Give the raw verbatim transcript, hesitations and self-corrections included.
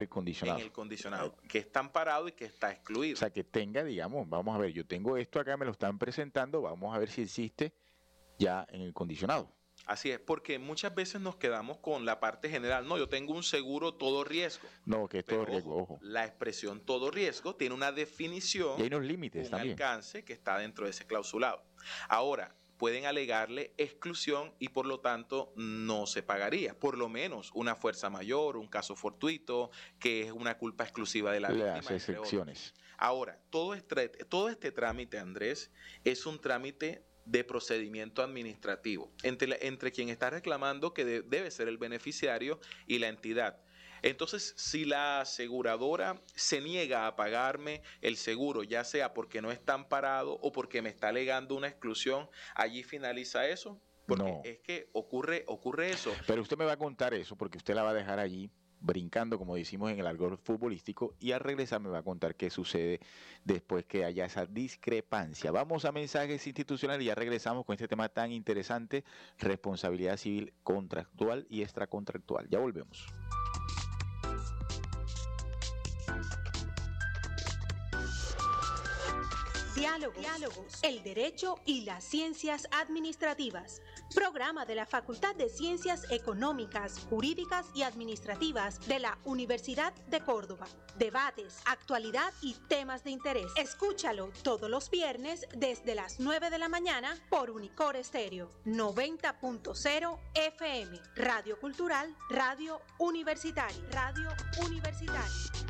el condicionado. En el condicionado, que está amparado y que está excluido. O sea, que tenga, digamos, vamos a ver, yo tengo esto acá, me lo están presentando, vamos a ver si existe ya en el condicionado. Así es, porque muchas veces nos quedamos con la parte general. No, yo tengo un seguro todo riesgo. No, que es todo Pero, riesgo, ojo, ojo. La expresión todo riesgo tiene una definición, Y hay unos límites un también. alcance que está dentro de ese clausulado. Ahora, pueden alegarle exclusión y por lo tanto no se pagaría. Por lo menos una fuerza mayor, un caso fortuito, que es una culpa exclusiva de la víctima. Las excepciones. Ahora, todo este, todo este trámite, Andrés, es un trámite de procedimiento administrativo entre, la, entre quien está reclamando que de, debe ser el beneficiario y la entidad. Entonces, si la aseguradora se niega a pagarme el seguro, ya sea porque no está amparado o porque me está alegando una exclusión, allí finaliza eso. Porque no. es que ocurre, ocurre eso. Pero usted me va a contar eso porque usted la va a dejar allí brincando, como decimos en el argot futbolístico, y al regresar me va a contar qué sucede después que haya esa discrepancia. Vamos a mensajes institucionales y ya regresamos con este tema tan interesante, responsabilidad civil contractual y extracontractual. Ya volvemos. Diálogos, Diálogos, el derecho y las ciencias administrativas. Programa de la Facultad de Ciencias Económicas, Jurídicas y Administrativas de la Universidad de Córdoba. Debates, actualidad y temas de interés. Escúchalo todos los viernes desde las nueve de la mañana por Unicor Estéreo noventa punto cero F M. Radio Cultural, Radio Universitaria. Radio Universitaria.